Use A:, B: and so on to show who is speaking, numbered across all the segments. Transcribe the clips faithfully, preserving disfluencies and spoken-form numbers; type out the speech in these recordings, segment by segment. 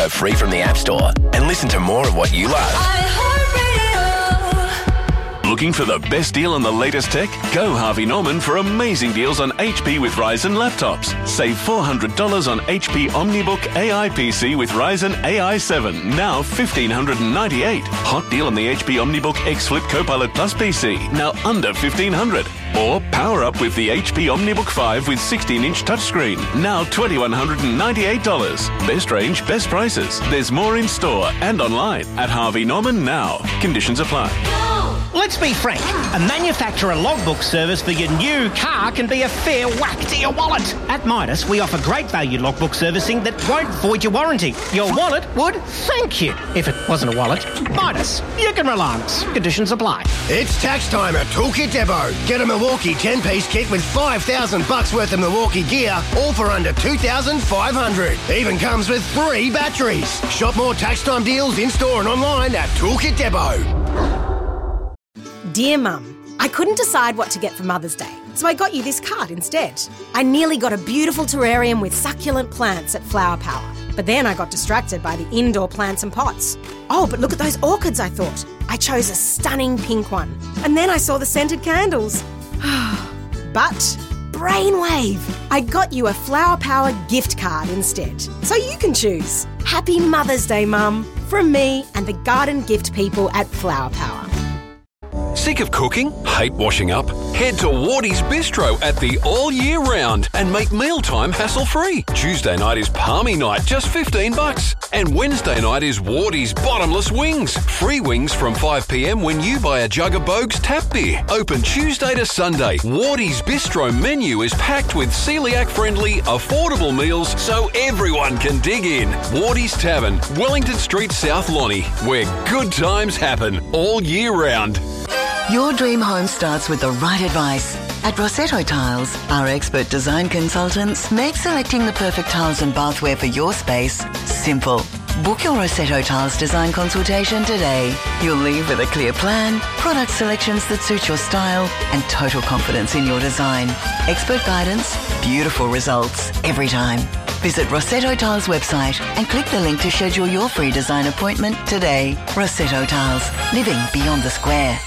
A: for free from the App Store and listen to more of what you love.
B: Looking for the best deal on the latest tech? Go Harvey Norman for amazing deals on H P with Ryzen laptops. Save four hundred dollars on H P OmniBook A I P C with Ryzen A I seven, now one thousand five hundred ninety-eight dollars. Hot deal on the H P OmniBook X Flip Copilot Plus P C, now under fifteen hundred dollars. Or power up with the H P OmniBook five with sixteen inch touchscreen, now two thousand one hundred ninety-eight dollars. Best range, best prices. There's more in store and online at Harvey Norman now. Conditions apply.
C: Let's be frank, a manufacturer logbook service for your new car can be a fair whack to your wallet. At Midas, we offer great value logbook servicing that won't void your warranty. Your wallet would thank you if it wasn't a wallet. Midas, you can rely on us. Conditions apply.
D: It's tax time at Toolkit Depot. Get a Milwaukee ten-piece kit with five thousand bucks worth of Milwaukee gear, all for under two thousand five hundred dollars. Even comes with three batteries. Shop more tax time deals in-store and online at Toolkit Depot.
E: Dear Mum, I couldn't decide what to get for Mother's Day, so I got you this card instead. I nearly got a beautiful terrarium with succulent plants at Flower Power, but then I got distracted by the indoor plants and pots. Oh, but look at those orchids, I thought. I chose a stunning pink one, and then I saw the scented candles. But brainwave! I got you a Flower Power gift card instead, so you can choose. Happy Mother's Day, Mum, from me and the garden gift people at Flower Power.
F: Sick of cooking? Hate washing up? Head to Wardy's Bistro at the all year round and make mealtime hassle-free. Tuesday night is Palmy night, just fifteen bucks. And Wednesday night is Wardy's Bottomless Wings. Free wings from five p m when you buy a jug of Bogue's tap beer. Open Tuesday to Sunday. Wardy's Bistro menu is packed with celiac-friendly, affordable meals so everyone can dig in. Wardy's Tavern, Wellington Street, South Lonnie, where good times happen all year round.
G: Your dream home starts with the right advice. At Rossetto Tiles, our expert design consultants make selecting the perfect tiles and bathware for your space simple. Book your Rossetto Tiles design consultation today. You'll leave with a clear plan, product selections that suit your style, and total confidence in your design. Expert guidance, beautiful results every time. Visit Rossetto Tiles website and click the link to schedule your free design appointment today. Rossetto Tiles, living beyond the square.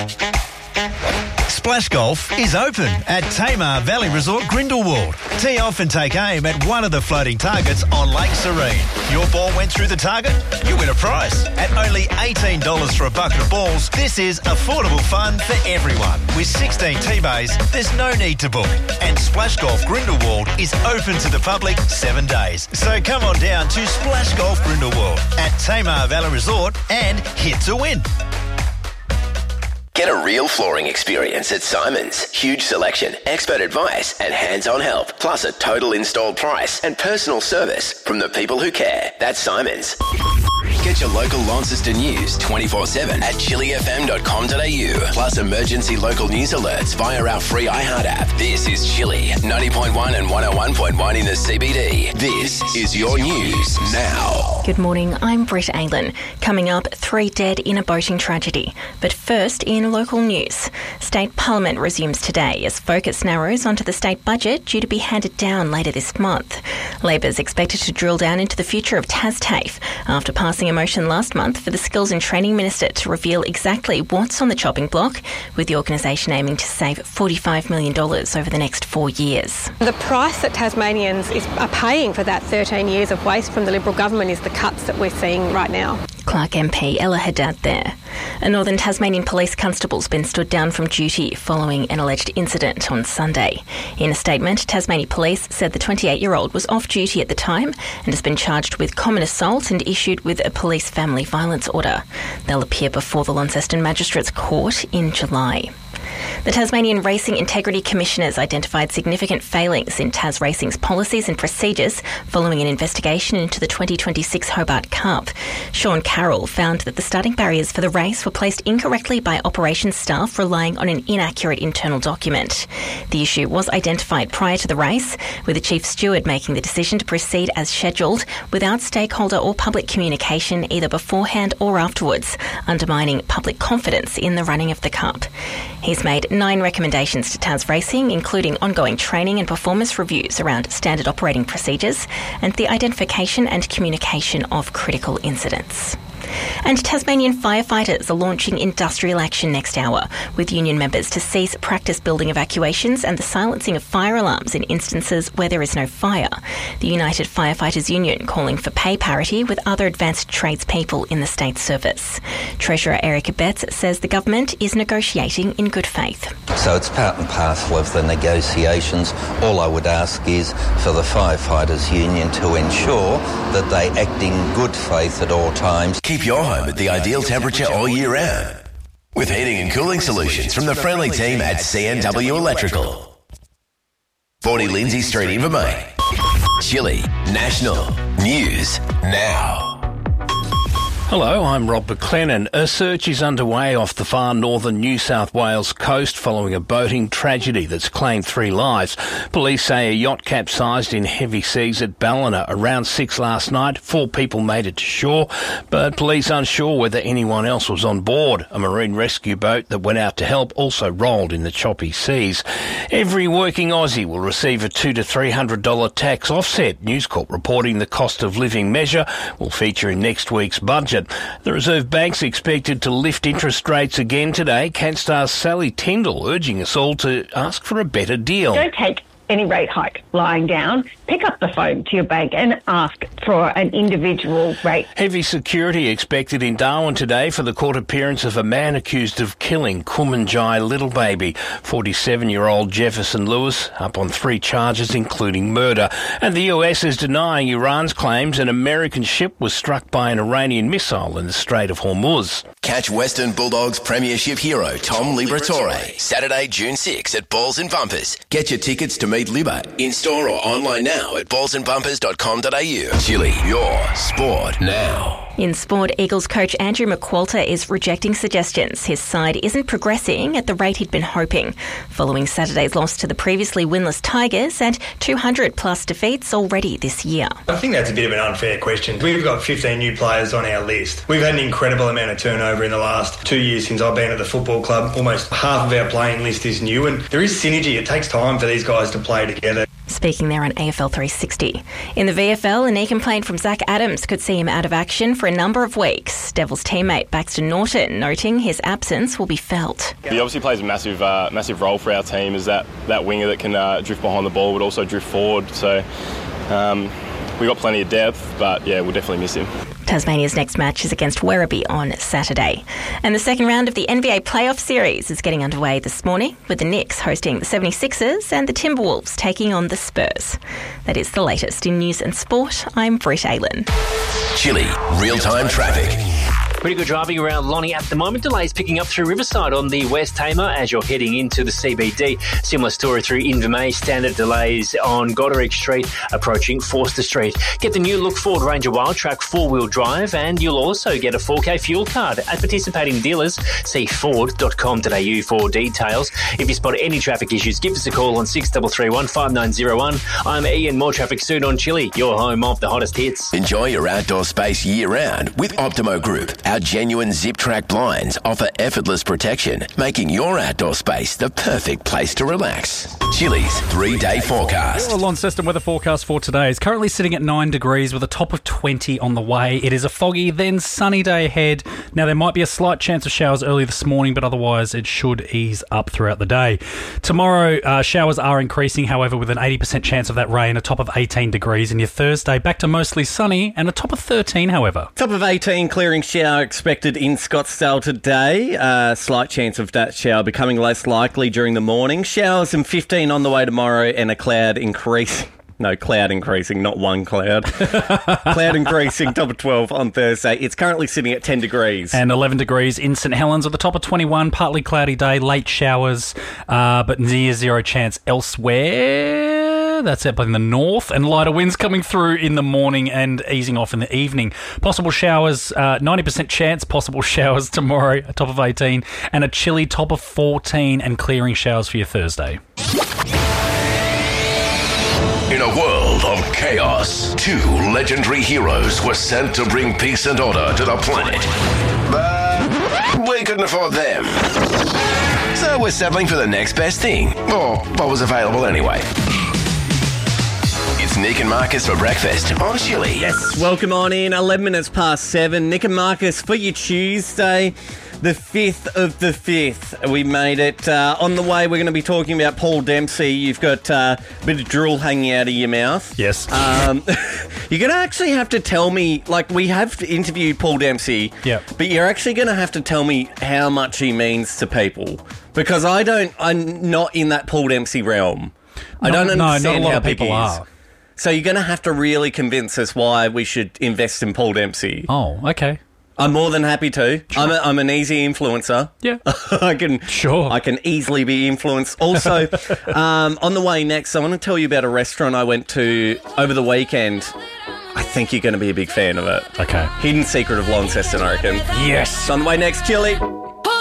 H: Splash Golf is open at Tamar Valley Resort Grindelwald. Tee off and take aim at one of the floating targets on Lake Serene. Your ball went through the target, you win a prize. At only eighteen dollars for a bucket of balls, this is affordable fun for everyone. With sixteen tee bays, there's no need to book. And Splash Golf Grindelwald is open to the public seven days. So come on down to Splash Golf Grindelwald at Tamar Valley Resort and hit to win.
A: Get a real flooring experience at Simon's. Huge selection, expert advice and hands-on help, plus a total installed price and personal service from the people who care. That's Simon's. Get your local Launceston news twenty-four seven at chili f m dot com dot a u. Plus emergency local news alerts via our free iHeart app. This is Chili, ninety point one and one oh one point one in the C B D. This is your news now.
I: Good morning, I'm Britt Aylan. Coming up, three dead in a boating tragedy. But first, in local news. State Parliament resumes today as focus narrows onto the state budget due to be handed down later this month. Labor's expected to drill down into the future of TasTAFE after passing a motion last month for the Skills and Training Minister to reveal exactly what's on the chopping block, with the organisation aiming to save forty-five million dollars over the next four years.
J: The price that Tasmanians is, are paying for that thirteen years of waste from the Liberal government is the cuts that we're seeing right now.
I: Clark M P Ella Haddad there. A Northern Tasmanian police constable's been stood down from duty following an alleged incident on Sunday. In a statement, Tasmania Police said the twenty-eight-year-old was off duty at the time and has been charged with common assault and issued with a police family violence order. They'll appear before the Launceston Magistrates Court in July. The Tasmanian Racing Integrity Commissioners identified significant failings in Tas Racing's policies and procedures following an investigation into the twenty twenty-six Hobart Cup. Sean Carroll found that the starting barriers for the race were placed incorrectly by operations staff relying on an inaccurate internal document. The issue was identified prior to the race, with the Chief Steward making the decision to proceed as scheduled without stakeholder or public communication either beforehand or afterwards, undermining public confidence in the running of the Cup. He's made nine recommendations to Tas Racing, including ongoing training and performance reviews around standard operating procedures and the identification and communication of critical incidents. And Tasmanian firefighters are launching industrial action next hour, with union members to cease practice building evacuations and the silencing of fire alarms in instances where there is no fire. The United Firefighters Union calling for pay parity with other advanced tradespeople in the state service. Treasurer Eric Betts says the government is negotiating in good faith.
K: So it's part and parcel of the negotiations. All I would ask is for the Firefighters Union to ensure that they act in good faith at all times.
A: Keep your home at the ideal temperature all year round with heating and cooling solutions from the friendly team at C N W Electrical. forty Lindsay Street, Invermain. Chile National News Now.
L: Hello, I'm Rob McLennan. A search is underway off the far northern New South Wales coast following a boating tragedy that's claimed three lives. Police say a yacht capsized in heavy seas at Ballina around six last night. Four people made it to shore, but police unsure whether anyone else was on board. A marine rescue boat that went out to help also rolled in the choppy seas. Every working Aussie will receive a two to three hundred dollar tax offset. News Corp reporting the cost of living measure will feature in next week's budget. The Reserve Bank's expected to lift interest rates again today. CanStar's Sally Tyndall urging us all to ask for a better deal.
M: Don't take any rate hike lying down. Pick up the phone to your bank and ask for an individual rate.
L: Heavy security expected in Darwin today for the court appearance of a man accused of killing Kumanjai little baby. forty-seven-year-old Jefferson Lewis up on three charges, including murder. And the U S is denying Iran's claims an American ship was struck by an Iranian missile in the Strait of Hormuz.
A: Catch Western Bulldogs Premiership hero Tom Liberatore Saturday, June sixth at Balls and Bumpers. Get your tickets to meet Libba in-store or online now at balls and bumpers dot com dot a u. Chile, your sport now.
I: In sport, Eagles coach Andrew McQualter is rejecting suggestions his side isn't progressing at the rate he'd been hoping, following Saturday's loss to the previously winless Tigers and two hundred plus defeats already this year.
N: I think that's a bit of an unfair question. We've got fifteen new players on our list. We've had an incredible amount of turnover in the last two years since I've been at the football club. Almost half of our playing list is new, and there is synergy. It takes time for these guys to play together.
I: Speaking there on A F L three sixty. In the V F L, a knee complaint from Zach Adams could see him out of action for a number of weeks. Devils teammate Baxter Norton noting his absence will be felt.
O: He obviously plays a massive uh, massive role for our team as that, that winger that can uh, drift behind the ball but also drift forward. So um, we've got plenty of depth, but yeah, we'll definitely miss him.
I: Tasmania's next match is against Werribee on Saturday. And the second round of the N B A playoff series is getting underway this morning, with the Knicks hosting the seventy-sixers and the Timberwolves taking on the Spurs. That is the latest in news and sport. I'm Britt Aylen.
A: Chile, real-time traffic.
P: Pretty good driving around Lonnie at the moment. Delays picking up through Riverside on the West Tamar as you're heading into the C B D. Similar story through Invermay. Standard delays on Goderich Street approaching Forster Street. Get the new Look Ford Ranger Wildtrak four-wheel drive and you'll also get a four K fuel card at participating dealers. See ford dot com dot a u for details. If you spot any traffic issues, give us a call on six three three one, five nine zero one. I'm Ian. More traffic soon on Chile, your home of the hottest hits.
A: Enjoy your outdoor space year-round with Optimo Group. Our genuine zip-track blinds offer effortless protection, making your outdoor space the perfect place to relax. Chile's three-day forecast.
Q: Your Launceston weather forecast for today is currently sitting at nine degrees with a top of twenty on the way. It is a foggy, then sunny day ahead. Now, there might be a slight chance of showers early this morning, but otherwise it should ease up throughout the day. Tomorrow, uh, showers are increasing, however, with an eighty percent chance of that rain, a top of eighteen degrees. And your Thursday, back to mostly sunny and a top of thirteen, however.
R: Top of eighteen, clearing shower expected in Scottsdale today. Uh, slight chance of that shower becoming less likely during the morning. Showers and fifteen on the way tomorrow and a cloud increasing. No, cloud increasing, not one cloud. Cloud increasing, top of twelve on Thursday. It's currently sitting at ten degrees.
Q: And eleven degrees in St Helens with a top of twenty-one. Partly cloudy day, late showers, uh, but near zero chance elsewhere. That's up in the north, and lighter winds coming through in the morning and easing off in the evening. Possible showers, uh, ninety percent chance, possible showers tomorrow, a top of eighteen, and a chilly top of fourteen, and clearing showers for your Thursday.
A: In a world of chaos, two legendary heroes were sent to bring peace and order to the planet. But we couldn't afford them. So we're settling for the next best thing, or what was available anyway. It's Nick and Marcus for breakfast on Chili.
R: Yes, welcome on in. eleven minutes past seven. Nick and Marcus for your Tuesday, the fifth of the fifth. We made it. Uh, on the way, we're going to be talking about Paul Dempsey. You've got uh, a bit of drool hanging out of your mouth.
Q: Yes.
R: Um, you're going to actually have to tell me, like, we have interviewed Paul Dempsey,
Q: Yep.
R: but you're actually going to have to tell me how much he means to people. Because I don't, I'm not in that Paul Dempsey realm. I
Q: No-
R: don't
Q: no, not a
R: understand
Q: lot
R: how
Q: of
R: big
Q: people
R: he is.
Q: are.
R: So you're going to have to really convince us why we should invest in Paul Dempsey.
Q: Oh, okay.
R: I'm more than happy to. I'm, a, I'm an easy influencer.
Q: Yeah.
R: I can
Q: Sure.
R: I can easily be influenced. Also, um, on the way next, I want to tell you about a restaurant I went to over the weekend. I think you're going to be a big fan of it.
Q: Okay.
R: Hidden Secret of Launceston, I reckon.
Q: Yes.
R: On the way next, Chili.